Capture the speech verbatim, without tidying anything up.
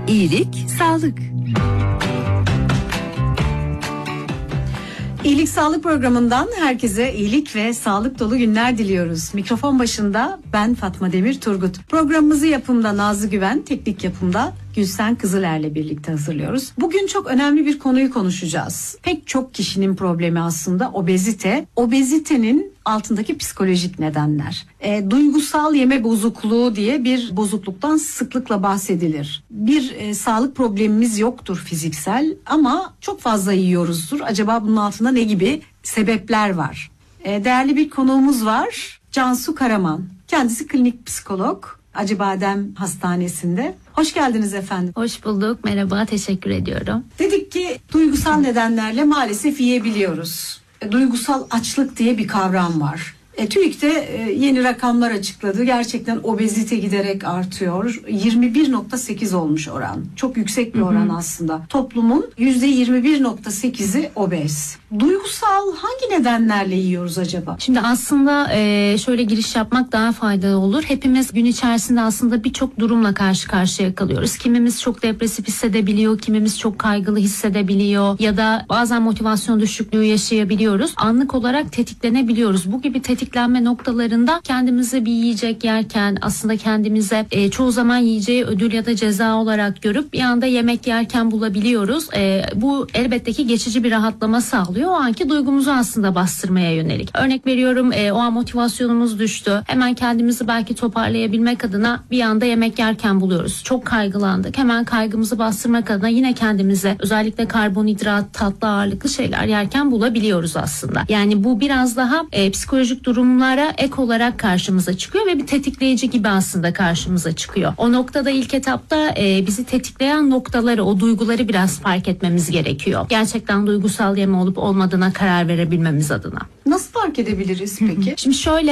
İyilik, sağlık. İyilik Sağlık programından herkese iyilik ve sağlık dolu günler diliyoruz. Mikrofon başında ben Fatma Demir Turgut. Programımızı yapımda Nazlı Güven, teknik yapımda Gülsen Kızıler'le birlikte hazırlıyoruz. Bugün çok önemli bir konuyu konuşacağız. Pek çok kişinin problemi aslında obezite. Obezitenin altındaki psikolojik nedenler. E, duygusal yeme bozukluğu diye bir bozukluktan sıklıkla bahsedilir. Bir e, sağlık problemimiz yoktur fiziksel ama çok fazla yiyoruzdur. Acaba bunun altında ne gibi sebepler var? E, değerli bir konuğumuz var. Cansu Karaman. Kendisi klinik psikolog. Acıbadem Hastanesi'nde. Hoş geldiniz efendim. Hoş bulduk. Merhaba, teşekkür ediyorum. Dedik ki duygusal nedenlerle maalesef yiyebiliyoruz. E, duygusal açlık diye bir kavram var. E, TÜİK de e, yeni rakamlar açıkladı. Gerçekten obezite giderek artıyor. yirmi bir nokta sekiz olmuş oran. Çok yüksek bir oran, hı hı, aslında. Toplumun yüzde yirmi bir nokta sekizi obez. Duygusal hangi nedenlerle yiyoruz acaba? Şimdi aslında e, şöyle giriş yapmak daha faydalı olur. Hepimiz gün içerisinde aslında birçok durumla karşı karşıya kalıyoruz. Kimimiz çok depresif hissedebiliyor, kimimiz çok kaygılı hissedebiliyor ya da bazen motivasyon düşüklüğü yaşayabiliyoruz. Anlık olarak tetiklenebiliyoruz. Bu gibi tetiklenme noktalarında kendimizi bir yiyecek yerken aslında kendimize e, çoğu zaman yiyeceği ödül ya da ceza olarak görüp bir anda yemek yerken bulabiliyoruz. E, bu elbette ki geçici bir rahatlama sağlıyor. O anki duygumuzu aslında bastırmaya yönelik. Örnek veriyorum, e, o an motivasyonumuz düştü. Hemen kendimizi belki toparlayabilmek adına bir anda yemek yerken buluyoruz. Çok kaygılandık. Hemen kaygımızı bastırmak adına yine kendimize özellikle karbonhidrat, tatlı ağırlıklı şeyler yerken bulabiliyoruz aslında. Yani bu biraz daha e, psikolojik durumlara ek olarak karşımıza çıkıyor ve bir tetikleyici gibi aslında karşımıza çıkıyor. O noktada ilk etapta e, bizi tetikleyen noktaları, o duyguları biraz fark etmemiz gerekiyor. Gerçekten duygusal yeme olup olmadığına karar verebilmemiz adına. Nasıl fark edebiliriz peki? Şimdi şöyle